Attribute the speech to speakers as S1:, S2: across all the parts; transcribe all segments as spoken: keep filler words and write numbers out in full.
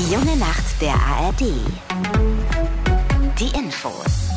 S1: Die junge Nacht der A R D. Die Infos.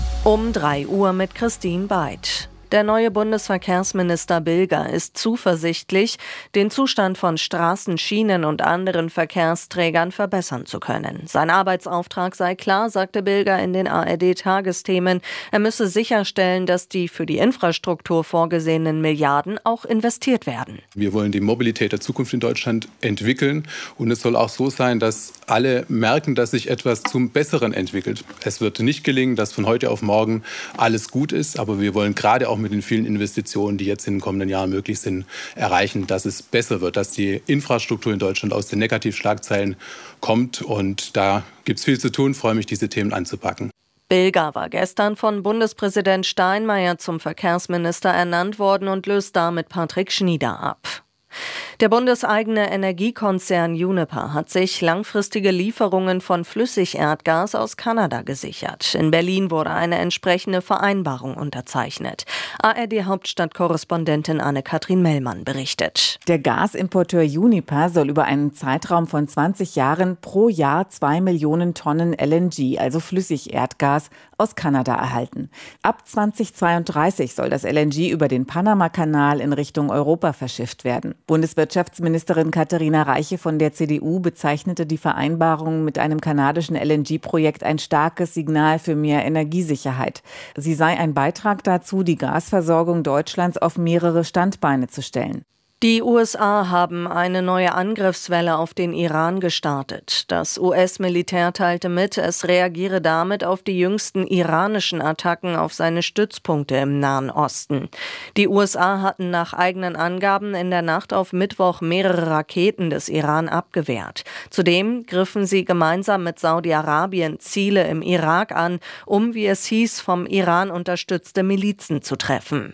S2: Um drei Uhr mit Christine Beid. Der neue Bundesverkehrsminister Bilger ist zuversichtlich, den Zustand von Straßen, Schienen und anderen Verkehrsträgern verbessern zu können. Sein Arbeitsauftrag sei klar, sagte Bilger in den A R D-Tagesthemen. Er müsse sicherstellen, dass die für die Infrastruktur vorgesehenen Milliarden auch investiert werden.
S3: Wir wollen die Mobilität der Zukunft in Deutschland entwickeln. Und es soll auch so sein, dass alle merken, dass sich etwas zum Besseren entwickelt. Es wird nicht gelingen, dass von heute auf morgen alles gut ist. Aber wir wollen gerade auch mit den vielen Investitionen, die jetzt in den kommenden Jahren möglich sind, erreichen, dass es besser wird, dass die Infrastruktur in Deutschland aus den Negativschlagzeilen kommt. Und da gibt es viel zu tun. Ich freue mich, diese Themen anzupacken.
S2: Bilger war gestern von Bundespräsident Steinmeier zum Verkehrsminister ernannt worden und löst damit Patrick Schnieder ab. Der bundeseigene Energiekonzern Uniper hat sich langfristige Lieferungen von Flüssigerdgas aus Kanada gesichert. In Berlin wurde eine entsprechende Vereinbarung unterzeichnet. A R D-Hauptstadtkorrespondentin Anne-Kathrin Mellmann berichtet.
S4: Der Gasimporteur Uniper soll über einen Zeitraum von zwanzig Jahren pro Jahr zwei Millionen Tonnen L N G, also Flüssigerdgas, aus Kanada erhalten. Ab zweitausendzweiunddreißig soll das L N G über den Panama-Kanal in Richtung Europa verschifft werden. Bundeswirtschaftsministerin Katharina Reiche von der C D U bezeichnete die Vereinbarung mit einem kanadischen L N G-Projekt ein starkes Signal für mehr Energiesicherheit. Sie sei ein Beitrag dazu, die Gasversorgung Deutschlands auf mehrere Standbeine zu stellen.
S2: Die U S A haben eine neue Angriffswelle auf den Iran gestartet. Das U S-Militär teilte mit, es reagiere damit auf die jüngsten iranischen Attacken auf seine Stützpunkte im Nahen Osten. Die U S A hatten nach eigenen Angaben in der Nacht auf Mittwoch mehrere Raketen des Iran abgewehrt. Zudem griffen sie gemeinsam mit Saudi-Arabien Ziele im Irak an, um, wie es hieß, vom Iran unterstützte Milizen zu treffen.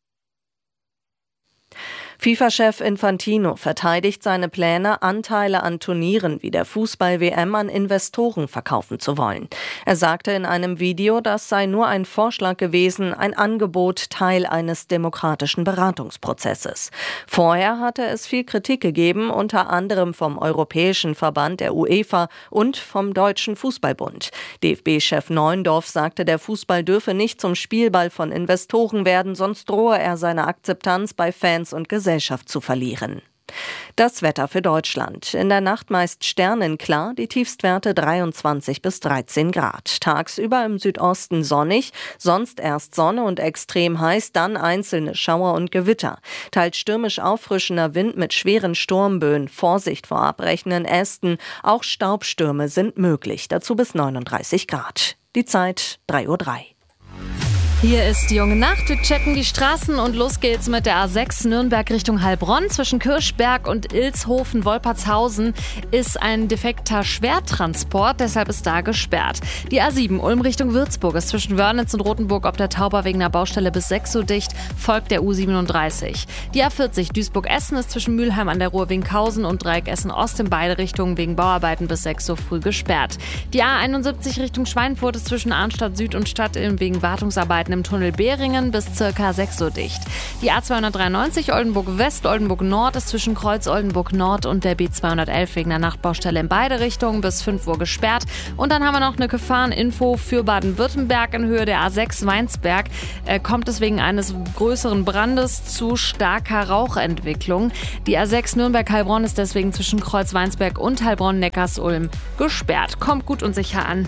S2: FIFA-Chef Infantino verteidigt seine Pläne, Anteile an Turnieren wie der Fußball-W M an Investoren verkaufen zu wollen. Er sagte in einem Video, das sei nur ein Vorschlag gewesen, ein Angebot, Teil eines demokratischen Beratungsprozesses. Vorher hatte es viel Kritik gegeben, unter anderem vom Europäischen Verband der UEFA und vom Deutschen Fußballbund. D F B-Chef Neuendorf sagte, der Fußball dürfe nicht zum Spielball von Investoren werden, sonst drohe er seine Akzeptanz bei Fans und Gesellschaft zu verlieren. Das Wetter für Deutschland. In der Nacht meist sternenklar, die Tiefstwerte dreiundzwanzig bis dreizehn Grad. Tagsüber im Südosten sonnig, sonst erst Sonne und extrem heiß, dann einzelne Schauer und Gewitter. Teils stürmisch auffrischender Wind mit schweren Sturmböen, Vorsicht vor abbrechenden Ästen, auch Staubstürme sind möglich, dazu bis neununddreißig Grad. Die Zeit drei Uhr drei.
S5: Hier ist die junge Nacht. Wir checken die Straßen und los geht's mit der A sechs Nürnberg Richtung Heilbronn. Zwischen Kirchberg und Ilshofen-Wolpertshausen ist ein defekter Schwertransport, deshalb ist da gesperrt. Die A sieben Ulm Richtung Würzburg ist zwischen Wörnitz und Rothenburg ob der Tauber wegen einer Baustelle bis sechs Uhr dicht, folgt der U siebenunddreißig. Die A vierzig Duisburg-Essen ist zwischen Mülheim an der Ruhr-Winkhausen und Dreieck Essen-Ost in beide Richtungen wegen Bauarbeiten bis sechs Uhr früh gesperrt. Die A einundsiebzig Richtung Schweinfurt ist zwischen Arnstadt Süd und Stadtilm wegen Wartungsarbeiten im Tunnel Behringen bis ca. sechs Uhr dicht. Die A zweihundertdreiundneunzig Oldenburg West, Oldenburg Nord ist zwischen Kreuz Oldenburg Nord und der B zweihundertelf wegen der Nachtbaustelle in beide Richtungen bis fünf Uhr gesperrt. Und dann haben wir noch eine Gefahreninfo für Baden-Württemberg in Höhe der A sechs Weinsberg. Äh, kommt es wegen eines größeren Brandes zu starker Rauchentwicklung. Die A sechs Nürnberg-Heilbronn ist deswegen zwischen Kreuz Weinsberg und Heilbronn-Neckarsulm gesperrt. Kommt gut und sicher an.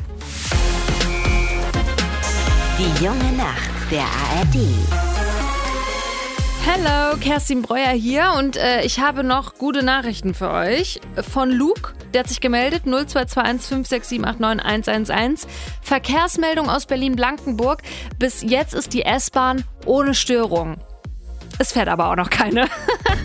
S1: Die junge Nacht der A R D.
S5: Hallo, Kerstin Breuer hier und äh, ich habe noch gute Nachrichten für euch. Von Luke, der hat sich gemeldet, null zwei zwei eins fünf sechs sieben acht neun eins eins eins. Verkehrsmeldung aus Berlin-Blankenburg. Bis jetzt ist die S-Bahn ohne Störung. Es fährt aber auch noch keine.